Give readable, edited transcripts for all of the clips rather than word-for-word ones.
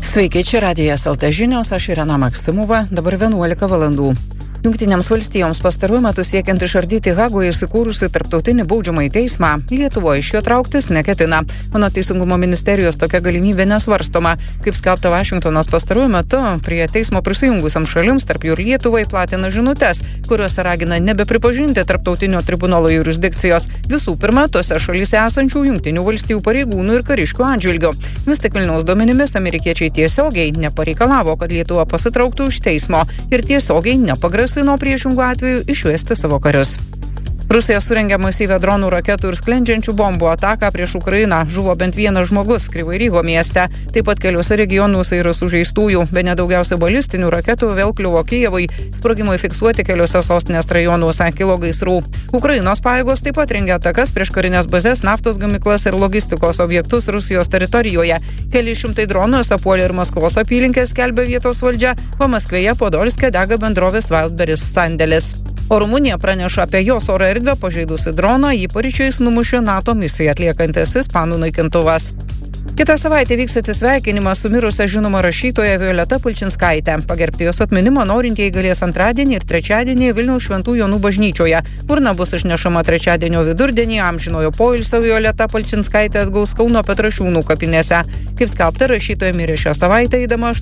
Sveiki, čia Radijas LT žinios, aš Irena Maksimova, dabar 11 valandų. Jungtinėms valstijoms pastaruoju metu siekiant išardyti Hagoje įsikūrusi tarptautinį baudžiamąjį teismą, Lietuvoje iš jo trauktis neketina. Mano Teisingumo ministerijos tokia galimybė nesvarstoma. Kaip skelbta, Vašingtonas pastaruoju metu prie teismo prisijungusiam šalims, tarp jų ir Lietuvai, platina žinutes, kuriuose ragina nebepripažinti tarptautinio tribunolo jurisdikcijos. Visų pirma, tose šalyse esančių Jungtinių valstijų pareigūnų ir kariškių atžvilgiu. Vis tik Vilniaus duomenimis amerikiečiai tiesiogiai nepareikalavo, kad Lietuva pasitrauktų iš teismo ir tiesiogiai nepagrasino priešingų atveju išvesti savo karius. Rusija surengė masyvią dronų, raketų ir sklendžiančių bombų ataką prieš Ukrainą. Žuvo bent vienas žmogus Kryvyj mieste. Taip pat keliuose regionuose yra sužeistųjų. Bene daugiausia balistinių raketų vėl kliuvo Kijevui. Sprogimai fiksuoti keliuose sostinės rajonuose, kilo gaisrų. Ukrainos pajėgos taip pat rengė atakas prieš karinės bazes, naftos gamyklas ir logistikos objektus Rusijos teritorijoje. Keli šimtai dronų apuolė ir Maskvos apylinkės, skelbia vietos valdžia. Pamaskvėje Podolske dega bendrovės Wildberries sandėlis. O Rumunija praneša apie jos oro erdvę pažeidusi droną, jį paryčiais numušė NATO misiją atliekantis ispanų naikintuvas. Kitą savaitę vyks atsisveikinimas su mirusia žinoma rašytoja Violeta Palčinskaite. Pagerbti jos atminimo norintieji galės antradienį ir trečiadienį Vilniaus Šventų Jonų bažnyčioje. Urna bus išnešama trečiadienio vidurdienį, amžinojo poilsio Violeta Palčinskaitė atguls Kauno Petrašiūnų kapinėse. Kaip skelbta, rašytoja mirė šią savaitę eidama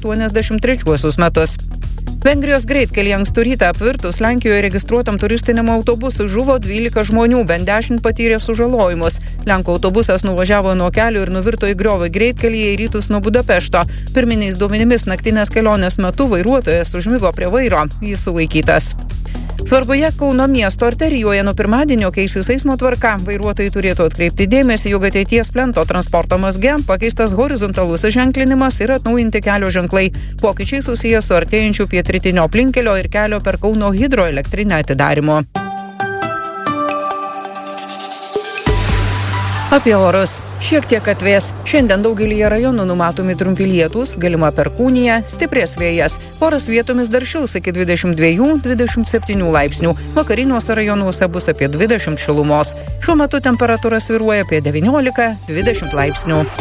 83 metus. Vengrijos greitkelyje ankstų rytą apvirtus Lenkijoje registruotam turistiniam autobusui žuvo 12 žmonių, bent 10 patyrė sužalojimus. Lenkų autobusas nuvažiavo nuo kelio ir nuvirto į griovį greitkelyje į rytus nuo Budapešto. Pirminiais duomenimis naktinės kelionės metu vairuotojas užmigo prie vairo, jis sulaikytas. Svarboje Kauno miesto arterijoje nuo pirmadienio keisis eismo tvarka. Vairuotojai turėtų atkreipti dėmesį, jog ateities plento transporto mazge pakeistas horizontalus ženklinimas ir atnaujinti kelio ženklai. Pokyčiai susiję su artėjančiu pietrytinio aplinkelio ir kelio per Kauno hidroelektrinę atidarymu. Apie orus. Šiek tiek atvės. Šiandien daugelyje rajonų numatomi trumpi lietūs, galima perkūnija, stiprės vėjas. Oras vietomis dar šils iki 22-27 laipsnių. Vakariniuose rajonuose bus apie 20 šilumos. Šiuo metu temperatūra svyruoja apie 19-20 laipsnių.